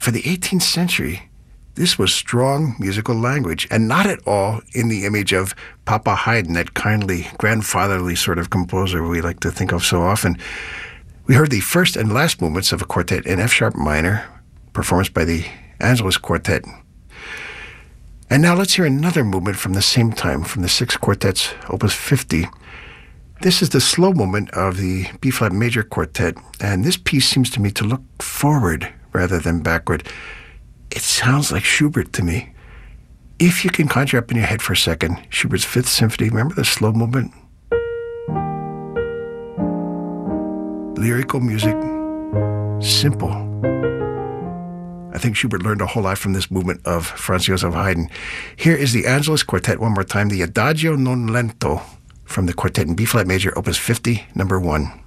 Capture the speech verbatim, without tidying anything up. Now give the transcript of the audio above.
For the eighteenth century, this was strong musical language, and not at all in the image of Papa Haydn, that kindly, grandfatherly sort of composer we like to think of so often. We heard the first and last movements of a quartet in F-sharp minor, performed by the Angelus Quartet. And now let's hear another movement from the same time, from the Sixth Quartet's Opus fifty. This is the slow movement of the B-flat major quartet, and this piece seems to me to look forward rather than backward. It sounds like Schubert to me. If you can conjure up in your head for a second, Schubert's Fifth Symphony, remember the slow movement? Lyrical music, simple. I think Schubert learned a whole lot from this movement of Franz Joseph Haydn. Here is the Angelus Quartet one more time, the Adagio non lento from the quartet in B-flat major, Opus fifty, number one.